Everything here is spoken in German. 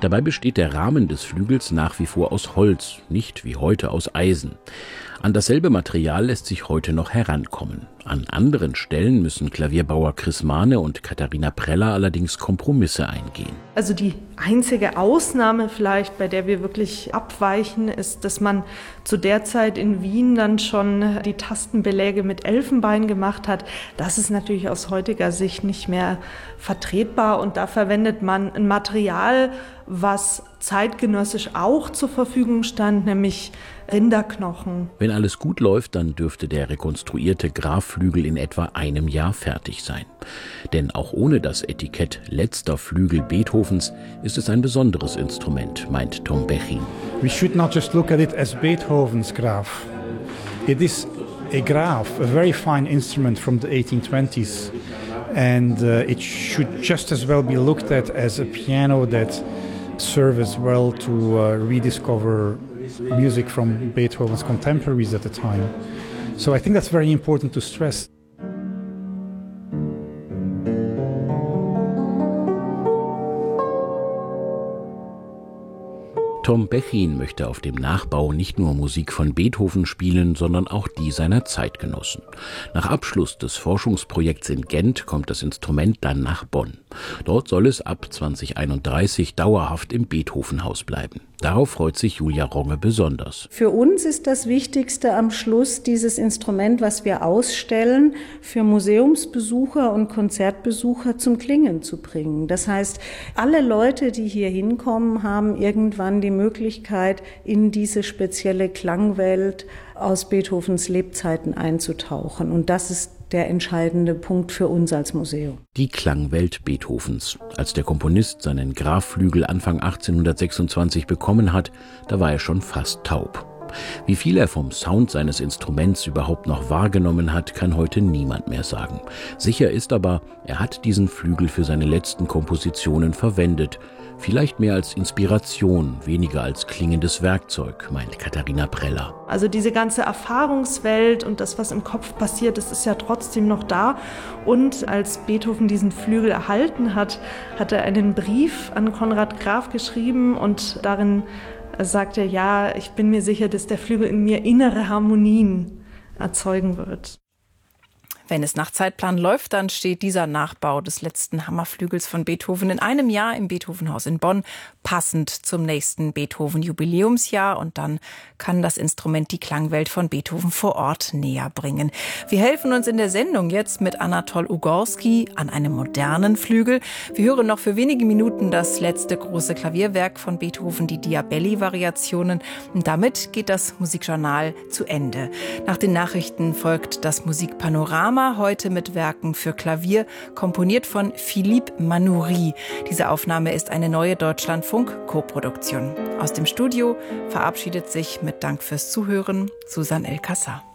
Dabei besteht der Rahmen des Flügels nach wie vor aus Holz, nicht wie heute aus Eisen. An dasselbe Material lässt sich heute noch herankommen. An anderen Stellen müssen Klavierbauer Chris Mahne und Katharina Preller allerdings Kompromisse eingehen. Also die einzige Ausnahme vielleicht, bei der wir wirklich abweichen, ist, dass man zu der Zeit in Wien dann schon die Tastenbeläge mit Elfenbein gemacht hat. Das ist natürlich aus heutiger Sicht nicht mehr vertretbar und da verwendet man ein Material, was zeitgenössisch auch zur Verfügung stand, nämlich Rinderknochen. Wenn alles gut läuft, dann dürfte der rekonstruierte Grafflügel in etwa einem Jahr fertig sein. Denn auch ohne das Etikett letzter Flügel Beethovens ist es ein besonderes Instrument, meint Tom Bechin. We should not just look at it as Beethoven's Graf. It is a Graf, a very fine instrument from the 1820s. And it should just as well be looked at as a piano that serves as well to rediscover music from Beethoven's contemporaries at the time. So I think that's very important to stress. Tom Bechin möchte auf dem Nachbau nicht nur Musik von Beethoven spielen, sondern auch die seiner Zeitgenossen. Nach Abschluss des Forschungsprojekts in Gent kommt das Instrument dann nach Bonn. Dort soll es ab 2031 dauerhaft im Beethovenhaus bleiben. Darauf freut sich Julia Ronge besonders. Für uns ist das Wichtigste am Schluss dieses Instrument, was wir ausstellen, für Museumsbesucher und Konzertbesucher zum Klingen zu bringen. Das heißt, alle Leute, die hier hinkommen, haben irgendwann die Möglichkeit, in diese spezielle Klangwelt aus Beethovens Lebzeiten einzutauchen. Und das ist der entscheidende Punkt für uns als Museum. Die Klangwelt Beethovens. Als der Komponist seinen Grafflügel Anfang 1826 bekommen hat, da war er schon fast taub. Wie viel er vom Sound seines Instruments überhaupt noch wahrgenommen hat, kann heute niemand mehr sagen. Sicher ist aber, er hat diesen Flügel für seine letzten Kompositionen verwendet. Vielleicht mehr als Inspiration, weniger als klingendes Werkzeug, meint Katharina Preller. Also diese ganze Erfahrungswelt und das, was im Kopf passiert, das ist ja trotzdem noch da. Und als Beethoven diesen Flügel erhalten hat, hat er einen Brief an Konrad Graf geschrieben und darin sagt er, ja, ich bin mir sicher, dass der Flügel in mir innere Harmonien erzeugen wird. Wenn es nach Zeitplan läuft, dann steht dieser Nachbau des letzten Hammerflügels von Beethoven in einem Jahr im Beethovenhaus in Bonn, passend zum nächsten Beethoven-Jubiläumsjahr. Und dann kann das Instrument die Klangwelt von Beethoven vor Ort näher bringen. Wir helfen uns in der Sendung jetzt mit Anatol Ugorski an einem modernen Flügel. Wir hören noch für wenige Minuten das letzte große Klavierwerk von Beethoven, die Diabelli-Variationen. Und damit geht das Musikjournal zu Ende. Nach den Nachrichten folgt das Musikpanorama. Heute mit Werken für Klavier, komponiert von Philippe Manoury. Diese Aufnahme ist eine neue Deutschlandfunk-Koproduktion. Aus dem Studio verabschiedet sich mit Dank fürs Zuhören Susanne El Kassar.